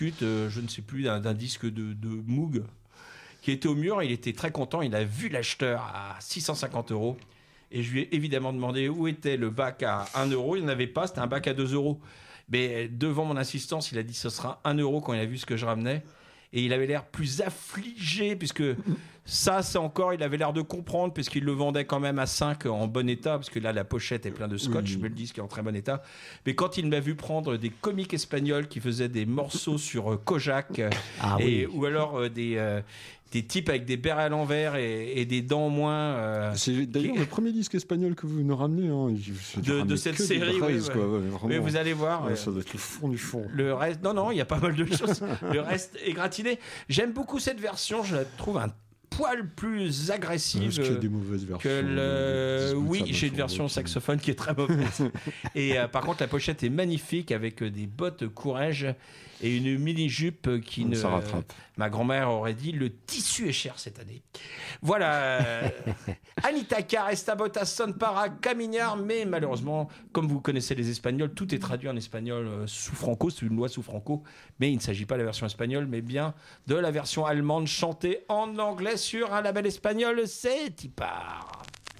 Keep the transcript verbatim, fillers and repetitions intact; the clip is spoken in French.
euh, je ne sais plus, d'un, d'un disque de, de Moog qui était au mur. Il était très content. Il a vu l'acheteur à six cent cinquante euros. Et je lui ai évidemment demandé où était le bac à un euro. Il n'y en avait pas, c'était un bac à deux euros. Mais devant mon insistance, il a dit ce sera un euro quand il a vu ce que je ramenais. Et il avait l'air plus affligé, puisque ça, c'est encore, il avait l'air de comprendre, puisqu'il le vendait quand même à cinq en bon état, parce que là, la pochette est pleine de scotch, oui. Mais le disque est en très bon état. Mais quand il m'a vu prendre des comiques espagnols qui faisaient des morceaux sur euh, Kojak, ah, et, oui. ou alors euh, des... Euh, des types avec des berres à l'envers et, et des dents moins. Euh, c'est d'ailleurs qui... le premier disque espagnol que vous nous ramenez. Hein. De, de cette série, braise, oui. Quoi, ouais, mais vous allez voir. Ouais, euh, ça doit être le fond du fond. Le reste, non, non, il y a pas mal de choses. Le reste est gratiné. J'aime beaucoup cette version. Je la trouve un poil plus agressive. Est-ce qu'il y a des mauvaises versions que le... Oui, j'ai une version saxophone qui est très mauvaise. Et euh, par contre, la pochette est magnifique avec des bottes courage et une mini-jupe qui ne... Ça rattrape. Ma grand-mère aurait dit, le tissu est cher cette année. Voilà. Anita Carr, Esta Botas Son Para Caminar, mais malheureusement, comme vous connaissez les Espagnols, tout est traduit en espagnol euh, sous Franco, c'est une loi sous Franco, mais il ne s'agit pas de la version espagnole, mais bien de la version allemande chantée en anglais sur un label espagnol, c'est Tipar.